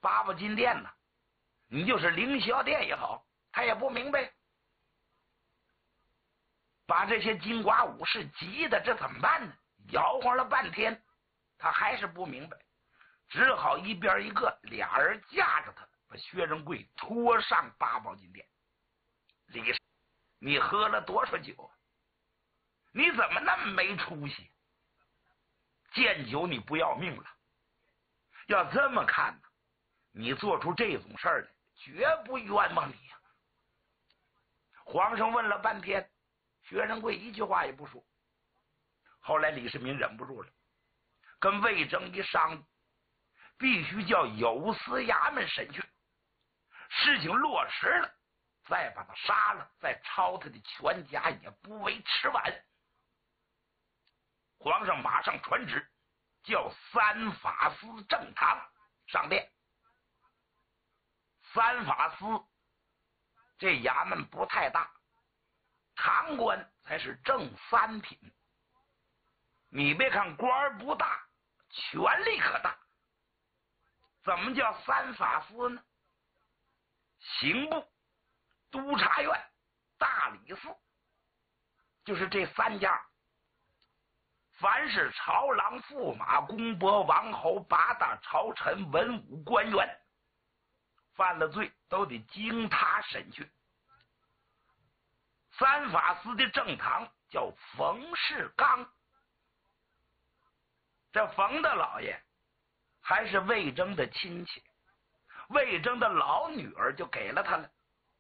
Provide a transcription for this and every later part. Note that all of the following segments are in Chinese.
八宝金殿呢，你就是凌霄殿也好，他也不明白。把这些金瓜武士急的，这怎么办呢？摇晃了半天，他还是不明白，只好一边一个，俩人架着他，把薛仁贵拖上八宝金殿。李师，你喝了多少酒啊？你怎么那么没出息？见酒你不要命了？要这么看呢，你做出这种事儿来，绝不冤枉你呀！皇上问了半天，薛仁贵一句话也不说。后来李世民忍不住了，跟魏征一商，必须叫有司衙门审讯，事情落实了，再把他杀了，再抄他的全家也不为迟晚。皇上马上传旨，叫三法司正堂上殿。三法司这衙门不太大，堂官才是正三品。你别看官不大，权力可大。怎么叫三法司呢？刑部、督察院、大理寺，就是这三家。凡是朝郎、驸马、公伯、王侯、八大朝臣、文武官员，犯了罪都得经他审讯。三法司的正堂叫冯世刚，这冯大老爷还是魏征的亲戚，魏征的老女儿就给了他了。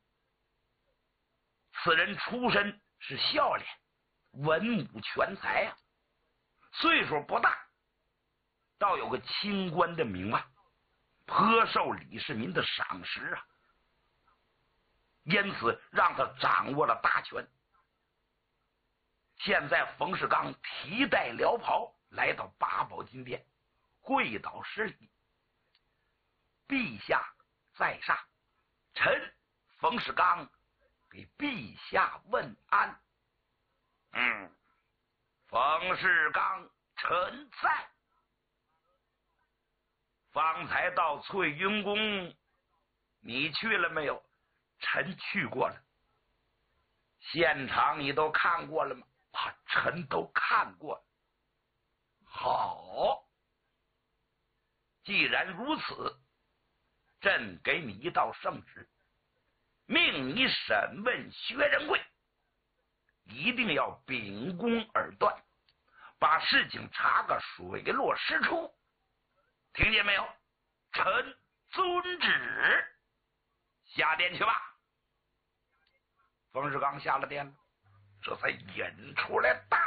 此人出身是孝廉，文武全才啊，岁数不大，倒有个清官的名望，颇受李世民的赏识啊，因此让他掌握了大权。现在冯世刚提带辽袍来到八宝金殿，跪倒施礼：“陛下在上，臣冯世刚给陛下问安。”冯世刚，臣在。方才到翠云宫，你去了没有？臣去过了。现场你都看过了吗？臣都看过了。好，既然如此，朕给你一道圣旨，命你审问薛仁贵，一定要秉公而断，把事情查个水落石出，听见没有？臣遵旨。下殿去吧。冯世刚下了殿了，这才引出来大